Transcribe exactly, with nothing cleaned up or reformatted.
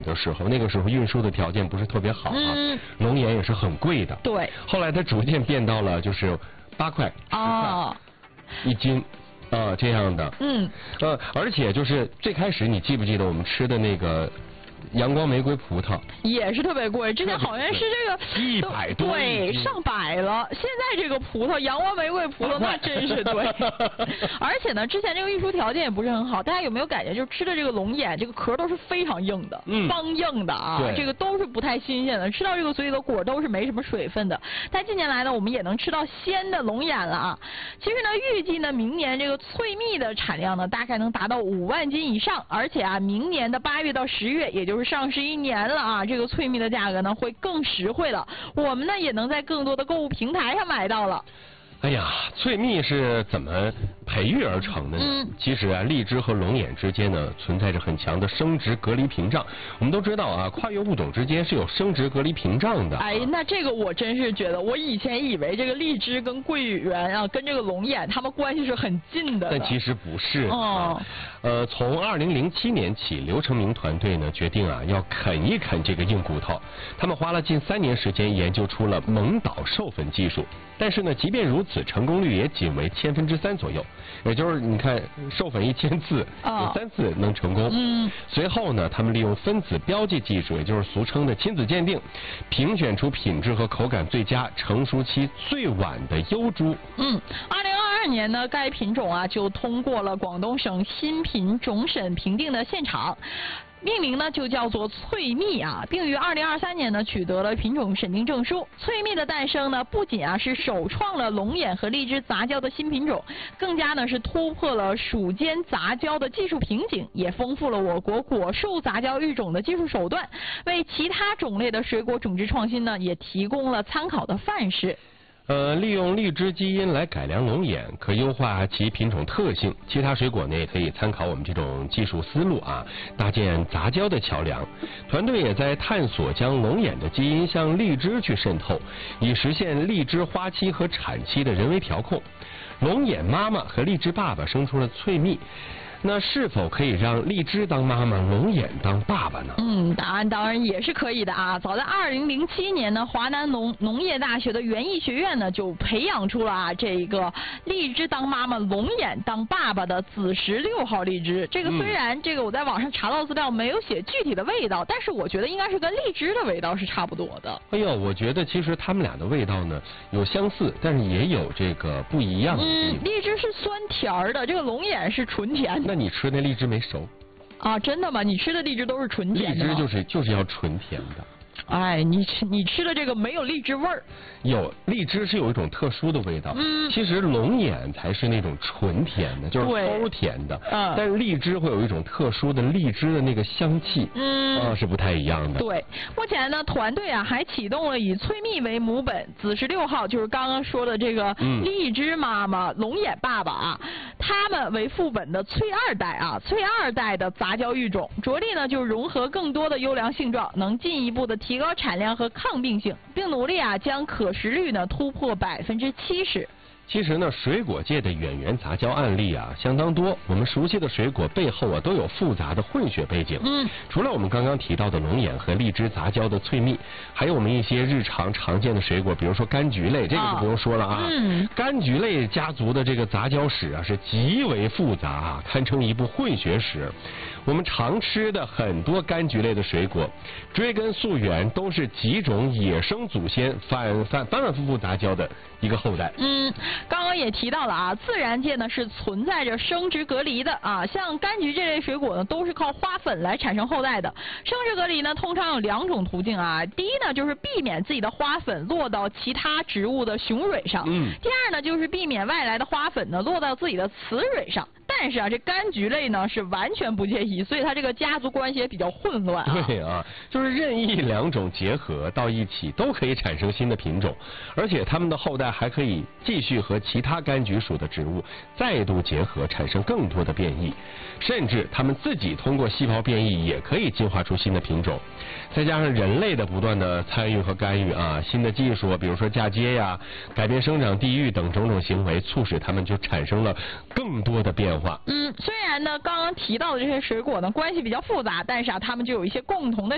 的时候，那个时候运输的条件不是特别好啊， 嗯、 龙眼也是很贵的。 对。 后来它逐渐变到了就是八块、十块一斤。啊，这样的， 嗯， 呃，而且就是最开始，你记不记得我们吃的那个阳光玫瑰葡萄也是特别贵，之前好像是这个一百多， 对，上百了。现在这个葡萄，阳光玫瑰葡萄那真是对，而且呢，之前这个运输条件也不是很好，大家有没有感觉，就是吃的这个龙眼，这个壳都是非常硬的，嗯、方硬的啊，这个都是不太新鲜的，吃到这个嘴里的果都是没什么水分的。但近年来呢，我们也能吃到鲜的龙眼了啊。其实呢，预计呢，明年这个脆蜜的产量呢，大概能达到五万斤以上，而且啊，明年的八月到十月，也就是上市一年了啊，这个脆蜜的价格呢会更实惠了，我们呢也能在更多的购物平台上买到了。 哎呀，脆蜜是怎么培育而成的呢？嗯、其实啊，荔枝和龙眼之间呢存在着很强的生殖隔离屏障。我们都知道啊，跨越物种之间是有生殖隔离屏障的。 哎，那这个我真是觉得，我以前以为这个荔枝跟桂圆啊，跟这个龙眼，它们关系是很近的。 但其实不是。 哦。 呃，从二零零七年起，刘成明团队呢决定啊要啃一啃这个硬骨头。他们花了近三年时间研究出了蒙导授粉技术。但是呢，即便如此，成功率也仅为千分之三左右。也就是你看，授粉一千次，有三次能成功。嗯。随后呢，他们利用分子标记技术，也就是俗称的亲子鉴定，评选出品质和口感最佳、成熟期最晚的优株。 嗯，二零二二年呢，该品种啊就通过了广东省新品种审评定的现场。命名呢就叫做脆蜜啊，并于二零二三年呢取得了品种审定证书。脆蜜的诞生呢，不仅啊是首创了龙眼和荔枝杂交的新品种，更加呢是突破了属间杂交的技术瓶颈，也丰富了我国果树杂交育种的技术手段，为其他种类的水果种植创新呢也提供了参考的范式。 呃，利用荔枝基因来改良龙眼，可优化其品种特性。其他水果呢，也可以参考我们这种技术思路啊，搭建杂交的桥梁。团队也在探索将龙眼的基因向荔枝去渗透，以实现荔枝花期和产期的人为调控。龙眼妈妈和荔枝爸爸生出了脆蜜。那是否可以让荔枝当妈妈，龙眼当爸爸呢？ 嗯，答案当然也是可以的啊！早在二零零七年呢，华南农农业大学的园艺学院呢就培养出了啊这个荔枝当妈妈，龙眼当爸爸的紫石六号荔枝。这个虽然这个我在网上查到资料没有写具体的味道，但是我觉得应该是跟荔枝的味道是差不多的。 哎呦，我觉得其实他们俩的味道呢有相似，但是也有这个不一样的地方。 嗯，荔枝是酸甜儿的，这个龙眼是纯甜的。 那你吃那荔枝没熟啊？真的吗？你吃的荔枝都是纯甜的？ 荔枝就是就是要纯甜的。 哎，你吃你吃的这个没有荔枝味儿。 有荔枝是有一种特殊的味道，嗯，其实龙眼才是那种纯甜的，就是齁甜的，嗯，但是荔枝会有一种特殊的荔枝的那个香气，嗯，啊是不太一样的。 对，目前呢，团队啊还启动了以脆蜜为母本，紫石六号就是刚刚说的这个荔枝妈妈、龙眼爸爸啊，他们为副本的脆二代啊，脆二代的杂交育种，着力呢就融合更多的优良性状，能进一步的提高产量和抗病性，并努力啊将可食率呢突破百分之七十。 其实呢，水果界的远缘杂交案例啊相当多。我们熟悉的水果背后啊都有复杂的混血背景。嗯，除了我们刚刚提到的龙眼和荔枝杂交的脆蜜，还有我们一些日常常见的水果，比如说柑橘类，这个就不用说了啊。嗯，柑橘类家族的这个杂交史啊是极为复杂啊，堪称一部混血史。我们常吃的很多柑橘类的水果，追根溯源都是几种野生祖先反反反反复复杂交的一个后代。 嗯，刚刚也提到了啊，自然界呢是存在着生殖隔离的啊，像柑橘这类水果呢都是靠花粉来产生后代的。生殖隔离呢通常有两种途径啊，第一呢就是避免自己的花粉落到其他植物的雄蕊上，嗯，第二呢就是避免外来的花粉呢落到自己的雌蕊上。但是啊，这柑橘类呢是完全不介意，所以它这个家族关系也比较混乱啊。 对啊，就是任意两种结合到一起都可以产生新的品种，而且它们的后代还可以继续和其他柑橘属的植物再度结合，产生更多的变异，甚至它们自己通过细胞变异也可以进化出新的品种。再加上人类的不断的参与和干预啊，新的技术，比如说嫁接呀、改变生长地域等种种行为，促使它们就产生了更多的变化。 嗯，虽然呢刚刚提到的这些水果呢关系比较复杂，但是啊它们就有一些共同的